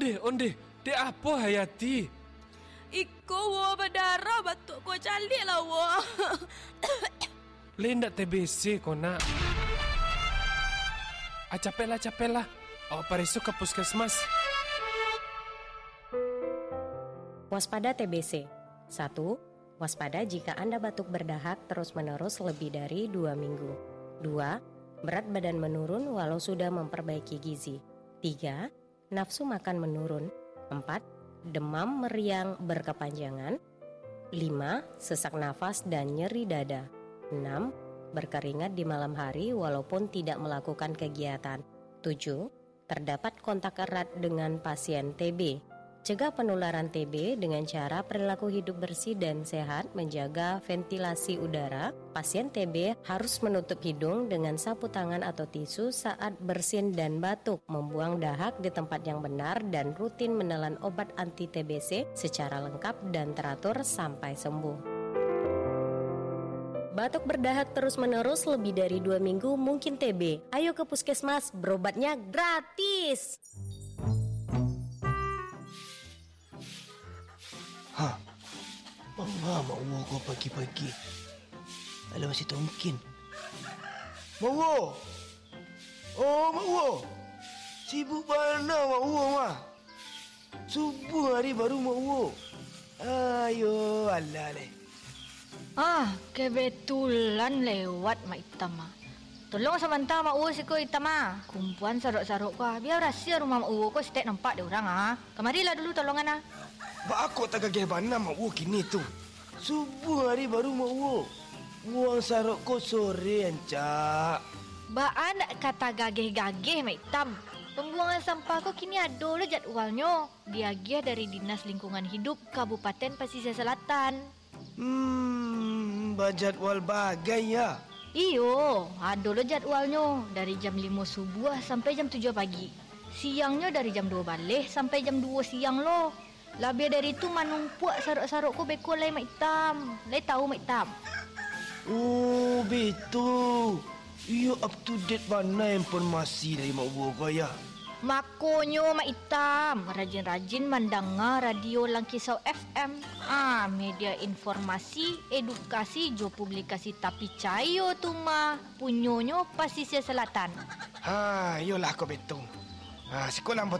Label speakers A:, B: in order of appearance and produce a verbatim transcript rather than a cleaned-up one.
A: Onde, onde. Dek apa Hayati?
B: Iko wo berdarah batuk ko calik lah wo.
A: Lendak T B C kau nak. Ah, capek lah, capek lah. Oh, paresu ke puskesmas.
C: Waspada T B C. Satu. Waspada jika Anda batuk berdahak terus-menerus lebih dari dua minggu. Dua. Berat badan menurun walau sudah memperbaiki gizi. Tiga. Nafsu makan menurun. Empat. Demam meriang berkepanjangan. Lima. Sesak nafas dan nyeri dada. Enam. Berkeringat di malam hari walaupun tidak melakukan kegiatan. Tujuh. Terdapat kontak erat dengan pasien T B. Cegah penularan T B dengan cara perilaku hidup bersih dan sehat, menjaga ventilasi udara. Pasien T B harus menutup hidung dengan sapu tangan atau tisu saat bersin dan batuk, membuang dahak di tempat yang benar, dan rutin menelan obat anti T B C secara lengkap dan teratur sampai sembuh. Batuk berdahak terus-menerus lebih dari dua minggu mungkin T B. Ayo ke puskesmas, berobatnya gratis.
D: Ha, Mama mak Wo kau pagi-pagi. Alah masih tak mungkin. Mak Wo. Oh Mak Wo. Sibuk mana Mak Wo mah? Subuh hari baru Mak Wo. Ayo alah leh.
E: Ah, kebetulan lewat Mak Itam ah. Tolong sebentar Mak Wo siko Itam ah. Kumpulan saruk-saruk kau. Biar rahsia rumah Mak Wo kau setiap nampak dia orang ah. Kemarilah dulu tolongan ah.
D: Bak aku tak gagih mana Mak Wo kini tu. Subuh hari baru Mak Wo. Buang saruk kau sore ancak.
E: Baan kata gagih-gagih Mak Itam. Pembuangan sampah kau kini ada le jadualnya. Diagih dari Dinas Lingkungan Hidup Kabupaten Pasisir Selatan.
D: Hmm, berjadwal bagai ya.
E: Iyo, ada le jadualnya. Dari jam lima subuh sampai jam tujuh pagi. Siangnya dari jam dua balik sampai jam dua siang loh. Lebih dari itu manumpuak saruk-saruk ku beko lai Mak Itam. Lai tahu Mak Itam.
D: Oh, betul. Ia up to date mana informasi dari Mak Wo kau ya.
E: Makonyo Mak Itam, rajin-rajin mendengar radio Langkisau F M. Ah, media informasi, edukasi, jo publikasi tapi cayo tu mah. Punyonyo Pasisir Selatan.
D: Ha, yolah kau betul. Ha, sekolah